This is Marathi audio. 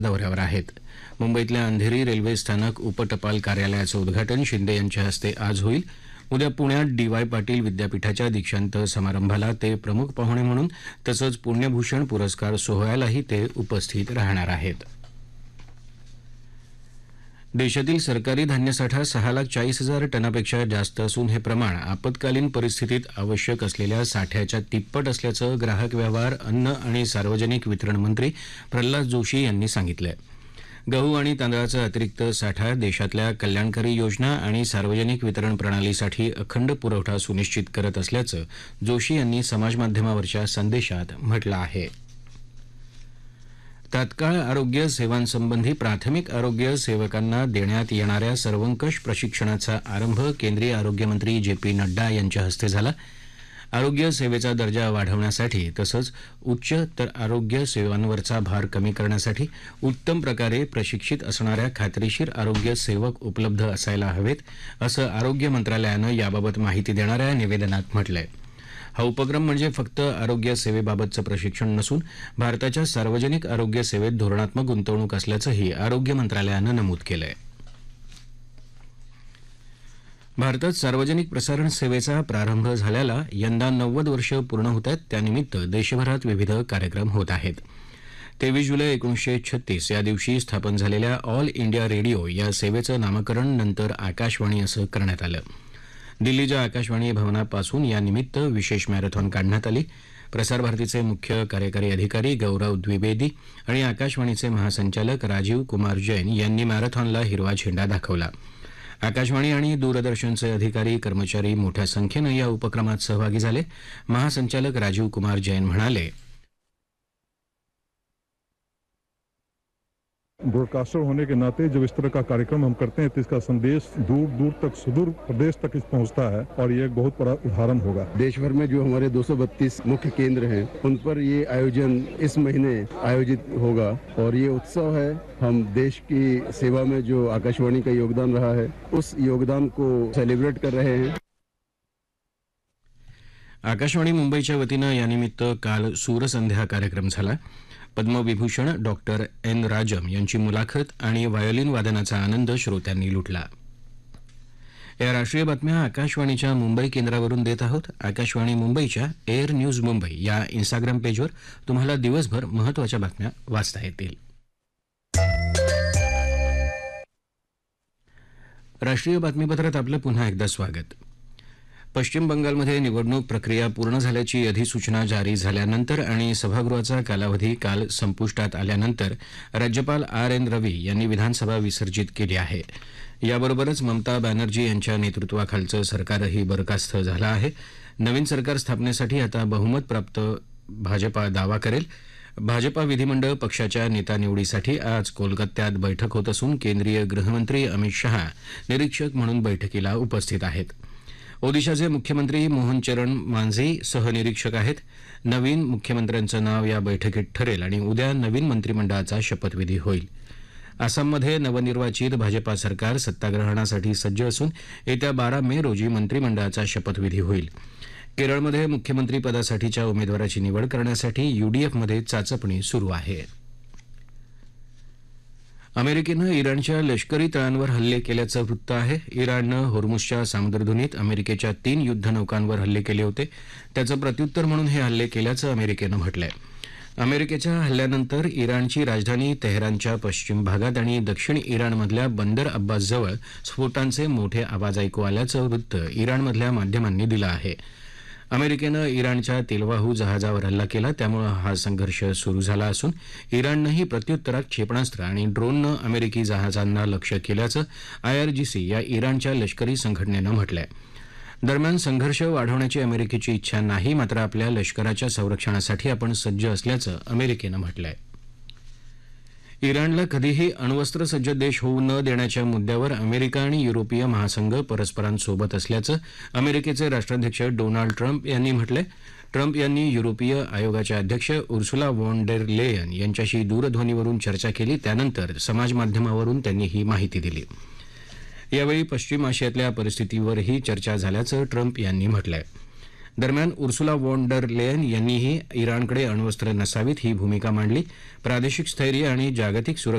दौऱ्यावर आहेत. मुंबईतल्या अंधेरी रेल्वे स्थानक उपटपाल कार्यालयाचं उद्घाटन शिंदे यांच्या हस्ते आज होईल. उद्या पुण्यात डी.वाय. पाटील विद्यापीठाच्या दीक्षांत समारंभाला ते प्रमुख पाहुणे म्हणून तसंच पुण्यभूषण पुरस्कार सोहळ्यालाही ते उपस्थित राहणार आहेत. देशातील सरकारी धान्यसाठा 6,40,000 टनापेक्षा जास्त असून हे प्रमाण आपत्कालीन परिस्थितीत आवश्यक असलेल्या साठ्याच्या तिप्पट असल्याचं ग्राहक व्यवहार, अन्न आणि सार्वजनिक वितरण मंत्री प्रल्हाद जोशी यांनी सांगितलं. गहू आणि तांदळाचा अतिरिक्त साठा देशातल्या कल्याणकारी योजना आणि सार्वजनिक वितरण प्रणालीसाठी अखंड पुरवठा सुनिश्चित करत असल्याचं जोशी यांनी समाजमाध्यमावरच्या संदेशात म्हटलं आहे. तात्काळ आरोग्य सेवांसंबंधी प्राथमिक आरोग्य सेवकांना देण्यात येणाऱ्या सर्वंकष प्रशिक्षणाचा आरंभ केंद्रीय आरोग्यमंत्री जे.पी. नड्डा यांच्या हस्ते झाला. आरोग्य सेवेचा दर्जा वाढवण्यासाठी तसंच उच्च तर आरोग्य सेवांवरचा भार कमी करण्यासाठी उत्तम प्रकारे प्रशिक्षित असणाऱ्या खात्रीशीर आरोग्य सेवक उपलब्ध असायला हवेत, असं आरोग्य मंत्रालयानं याबाबत माहिती देणाऱ्या निवेदनात म्हटलंय. हा उपक्रम म्हणजे फक्त आरोग्य सेवेबाबतचं प्रशिक्षण नसून भारताच्या सार्वजनिक आरोग्य सेवेत धोरणात्मक गुंतवणूक असल्याचंही आरोग्य मंत्रालयानं नमूद केलंय. भारतात सार्वजनिक प्रसारण सेवेचा प्रारंभ झाल्याला यंदा 90 वर्ष पूर्ण होत आहेत. त्यानिमित्त देशभरात विविध कार्यक्रम होत आहेत. 23 जुलै 1936 या दिवशी स्थापन झालेल्या ऑल इंडिया रेडिओ या सेवेचं नामकरण नंतर आकाशवाणी असं करण्यात आलं. दिल्लीच्या आकाशवाणी भवनापासून यानिमित्त विशेष मॅरेथॉन काढण्यात आली. प्रसार भारतीचे मुख्य कार्यकारी अधिकारी गौरव द्विवेदी आणि आकाशवाणीचे महासंचालक राजीव कुमार जैन यांनी मॅरेथॉनला हिरवा झेंडा दाखवला. आकाशवाणी आणि दूरदर्शनचे अधिकारी कर्मचारी मोठ्या संख्येनं या उपक्रमात सहभागी झाले. महासंचालक राजीव कुमार जैन म्हणाले, ब्रॉडकास्टर होने के नाते जब इस तरह का कार्यक्रम हम करते हैं तो इसका संदेश दूर दूर तक, सुदूर प्रदेश तक पहुंचता है और ये एक बहुत बड़ा उदाहरण होगा. देश भर में जो हमारे 232 मुख्य केंद्र हैं उन पर ये आयोजन इस महीने आयोजित होगा और ये उत्सव है. हम देश की सेवा में जो आकाशवाणी का योगदान रहा है उस योगदान को सेलिब्रेट कर रहे हैं. आकाशवाणी मुंबईच्या वतीनं यानिमित्त काल सूरसंध्या कार्यक्रम झाला. पद्मविभूषण डॉक्टर एन राजम यांची मुलाखत आणि व्हायोलिन वादनाचा आनंद श्रोत्यांनी लुटला. या राष्ट्रीय बातम्या आकाशवाणीच्या मुंबई केंद्रावरून देत आहोत. आकाशवाणी मुंबईच्या एअर न्यूज मुंबई या इन्स्टाग्राम पेजवर तुम्हाला दिवसभर महत्त्वाच्या बातम्या वाचता येतील. राष्ट्रीय बातमीपत्रात आपलं पुन्हा एकदा स्वागत. पश्चिम बंगालमध्ये निवडणूक प्रक्रिया पूर्ण झाल्याची अधिसूचना जारी झाल्यानंतर आणि सभागृहाचा कालावधी काल संपुष्टात आल्यानंतर राज्यपाल आर.एन. रवी यांनी विधानसभा विसर्जित केली आहे. याबरोबरच ममता बॅनर्जी यांच्या नेतृत्वाखालचं सरकारही बरखास्त झालं आहे. नवीन सरकार स्थापनेसाठी आता बहुमत प्राप्त भाजपा दावा करेल. भाजपा विधिमंडळ पक्षाच्या नेता निवडीसाठी आज कोलकात्यात बैठक होत असून केंद्रीय गृहमंत्री अमित शहा निरीक्षक म्हणून बैठकीला उपस्थित आहेत. ओदिशाचे मुख्यमंत्री मोहन चरण मांझी सहनिरीक्षक आहेत. नवीन मुख्यमंत्र्यांचं नाव या बैठकीत ठरेल आणि उद्या नवीन मंत्रिमंडळाचा शपथविधी होईल. आसाममध्ये नवनिर्वाचित भाजपा सरकार सत्ताग्रहणासाठी सज्ज असून येत्या 12 मे रोजी मंत्रिमंडळाचा शपथविधी होईल. केरळमध्ये मुख्यमंत्रीपदासाठीच्या उमेदवाराची निवड करण्यासाठी यूडीएफमध्ये चाचपणी सुरू आहे. अमेरिकेनं इराणच्या लष्करी तळांवर हल्ले केल्याचं वृत्त आहे. इराणनं होर्मुझच्या सामुद्रधुनीत अमेरिकेच्या 3 युद्धनौकांवर हल्ले केले होते. त्याचं प्रत्युत्तर म्हणून हे हल्ले केल्याचं अमेरिकेनं म्हटलंय. अमेरिकेच्या हल्ल्यानंतर इराणची राजधानी तेहरानच्या पश्चिम भागात आणि दक्षिण इराणमधल्या बंदर अब्बासजवळ स्फोटांचे मोठे आवाज ऐकू आल्याचं वृत्त इराणमधल्या माध्यमांनी दिलं आहे. अमेरिकेनं इराणच्या तेलवाहू जहाजावर हल्ला केला, त्यामुळे हा संघर्ष सुरू झाला असून इराणनंही प्रत्युत्तरात क्षेपणास्त्र आणि ड्रोननं अमेरिकी जहाजांना लक्ष्य केल्याचं आयआरजीसी या इराणच्या लष्करी संघटनेनं म्हटलंय. दरम्यान संघर्ष वाढवण्याची अमेरिकेची इच्छा नाही, मात्र आपल्या लष्कराच्या संरक्षणासाठी आपण सज्ज असल्याचं अमेरिकेनं म्हटलंय. इराणला कधीही अण्वस्त्रसज्ज देश होऊ न देण्याच्या मुद्द्यावर अमेरिका आणि युरोपीय महासंघ परस्परांसोबत असल्याचं अमेरिकेचे राष्ट्राध्यक्ष डोनाल्ड ट्रम्प यांनी म्हटलंय. ट्रम्प यांनी युरोपीय आयोगाच्या अध्यक्ष उर्सुला व्हॉन डेर लेयन यांच्याशी दूरध्वनीवरून चर्चा केली. त्यानंतर समाजमाध्यमावरून त्यांनी ही माहिती दिली. यावेळी पश्चिम आशियातल्या परिस्थितीवरही चर्चा झाल्याचं ट्रम्प यांनी म्हटलंय. दरम्यान उर्सुला वॉन डर लेयन यांनीही इराणकडे अण्वस्त्र नसावीत ही भूमिका मांडली. प्रादेशिक स्थैर्य आणि जागतिक सुरक्षा